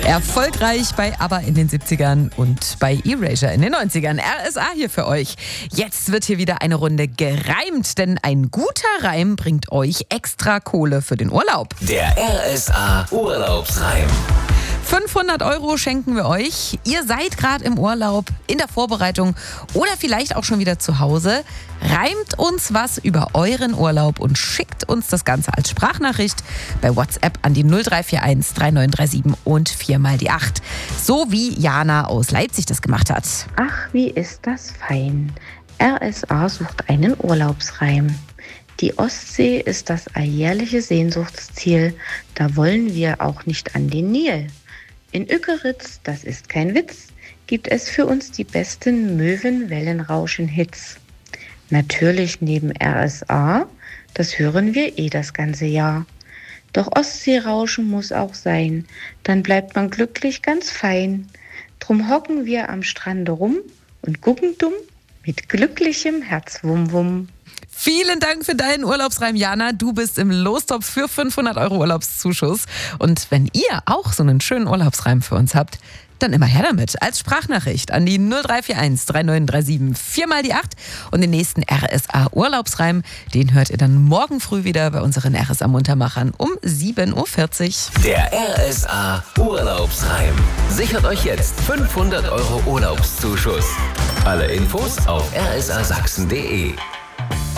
Erfolgreich bei ABBA in den 70ern und bei Erasure in den 90ern. RSA hier für euch. Jetzt wird hier wieder eine Runde gereimt, denn ein guter Reim bringt euch extra Kohle für den Urlaub. Der RSA Urlaubsreim. 500 € schenken wir euch. Ihr seid gerade im Urlaub, in der Vorbereitung oder vielleicht auch schon wieder zu Hause. Reimt uns was über euren Urlaub und schickt uns das Ganze als Sprachnachricht bei WhatsApp an die 0341 3937 und 4 mal die 8. So wie Jana aus Leipzig das gemacht hat. Ach, wie ist das fein. RSA sucht einen Urlaubsreim. Die Ostsee ist das alljährliche Sehnsuchtsziel. Da wollen wir auch nicht an den Nil. In Ückeritz, das ist kein Witz, gibt es für uns die besten Möwenwellenrauschen-Hits. Natürlich neben RSA, das hören wir das ganze Jahr. Doch Ostseerauschen muss auch sein, dann bleibt man glücklich ganz fein. Drum hocken wir am Strande rum und gucken dumm mit glücklichem Herzwum-Wum. Vielen Dank für deinen Urlaubsreim, Jana. Du bist im Lostopf für 500 € Urlaubszuschuss. Und wenn ihr auch so einen schönen Urlaubsreim für uns habt, dann immer her damit. Als Sprachnachricht an die 0341 3937 4 mal die 8. Und den nächsten RSA Urlaubsreim, den hört ihr dann morgen früh wieder bei unseren RSA Muntermachern um 7.40 Uhr. Der RSA Urlaubsreim. Sichert euch jetzt 500 € Urlaubszuschuss. Alle Infos auf rsasachsen.de.